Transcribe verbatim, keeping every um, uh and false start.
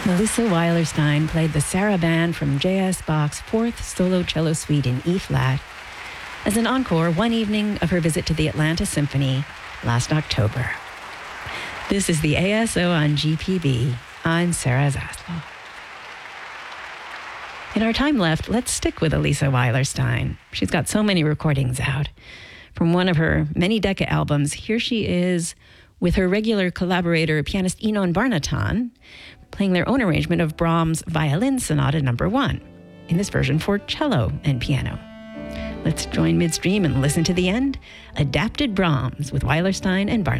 Melissa Weilerstein played the Sarabande from J S Bach's Fourth Solo Cello Suite in E-flat as an encore one evening of her visit to the Atlanta Symphony last October. This is the A S O on G P B. I'm Sarah Zaslow. In our time left, let's stick with Elisa Weilerstein. She's got so many recordings out. From one of her many Decca albums, here she is with her regular collaborator, pianist Inon Barnatan, playing their own arrangement of Brahms' Violin Sonata Number One, in this version for cello and piano. Let's join midstream and listen to the end. Adapted Brahms with Weilerstein and Barnatan.